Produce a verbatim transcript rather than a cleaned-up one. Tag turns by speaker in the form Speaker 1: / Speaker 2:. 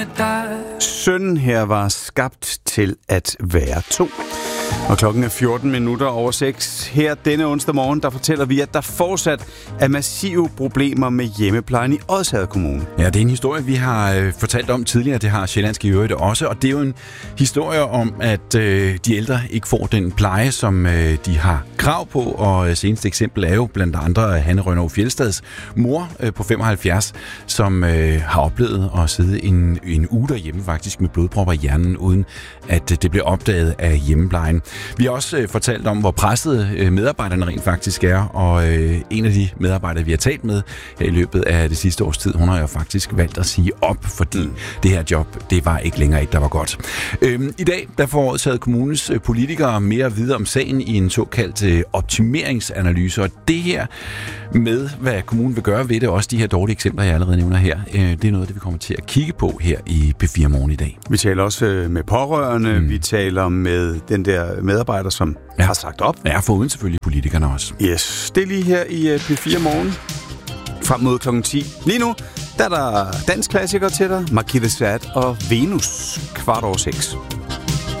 Speaker 1: med dig.
Speaker 2: Sønnen her var skabt til at være to. Og klokken er fjorten minutter over seks. Her denne onsdag morgen, der fortæller vi, at der fortsat er massive problemer med hjemmeplejen i Odsherred Kommune.
Speaker 3: Ja, det er en historie, vi har øh, fortalt om tidligere. Det har Sjællandske i øvrigt også. Og det er jo en historie om, at øh, de ældre ikke får den pleje, som øh, de har krav på. Og øh, seneste eksempel er jo blandt andre Hanne Rønnow Fjeldstads mor øh, på femoghalvfjerds, som øh, har oplevet at sidde en, en uge derhjemme faktisk med blodpropper i hjernen, uden at øh, det blev opdaget af hjemmeplejen. Vi har også øh, fortalt om, hvor pressede øh, medarbejderne rent faktisk er, og øh, en af de medarbejdere, vi har talt med her i løbet af det sidste års tid, hun har jo faktisk valgt at sige op, fordi mm. det her job, det var ikke længere et, der var godt. Øhm, I dag, der får Odsherred Kommunes øh, politikere mere at vide om sagen i en såkaldt øh, optimeringsanalyse, og det her med, hvad kommunen vil gøre ved det, også de her dårlige eksempler, jeg allerede nævner her, øh, det er noget, det vi kommer til at kigge på her i P fire Morgen i dag.
Speaker 2: Vi taler også øh, med pårørende, mm. vi taler med den der medarbejder, som ja. har sagt op.
Speaker 3: Ja, foruden selvfølgelig politikerne også.
Speaker 2: Yes, det er lige her i uh, P fire Morgen. Frem mod klokken ti. Lige nu, der er der dansk klassiker til dig. Marquis de Sade og Venus. Kvart over seks.